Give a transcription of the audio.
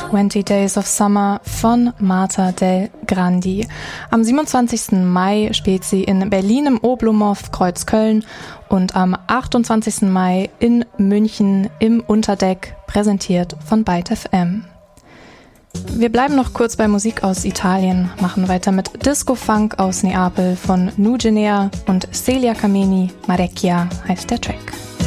20 Days of Summer von Marta del Grandi. Am 27. Mai spielt sie in Berlin im Oblomov Kreuzköln und am 28. Mai in München im Unterdeck, präsentiert von Byte FM. Wir bleiben noch kurz bei Musik aus Italien, machen weiter mit Disco-Funk aus Neapel von Nugenea und Celia Kameni. Marecchia heißt der Track.